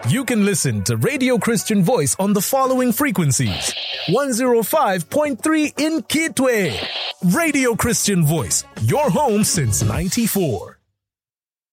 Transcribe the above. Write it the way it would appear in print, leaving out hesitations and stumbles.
You can listen to Radio Christian Voice on the following frequencies. 105.3 in Kitwe. Radio Christian Voice, your home since '94.